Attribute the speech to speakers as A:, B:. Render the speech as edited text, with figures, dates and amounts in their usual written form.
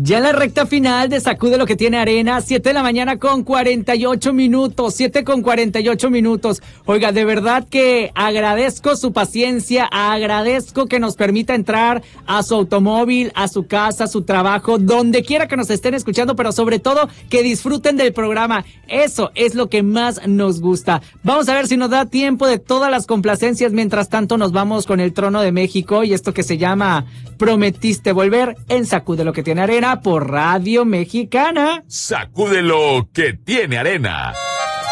A: Ya en la recta final de Sacude lo que tiene arena, 7 de la mañana con 48 minutos, 7 con 48 minutos. Oiga, de verdad que agradezco su paciencia, agradezco que nos permita entrar a su automóvil, a su casa, a su trabajo, donde quiera que nos estén escuchando, pero sobre todo que disfruten del programa. Eso es lo que más nos gusta. Vamos a ver si nos da tiempo de todas las complacencias. Mientras tanto nos vamos con el Trono de México y esto que se llama Prometiste Volver en Sacude lo que tiene arena por Radio Mexicana.
B: Sacude lo que tiene arena.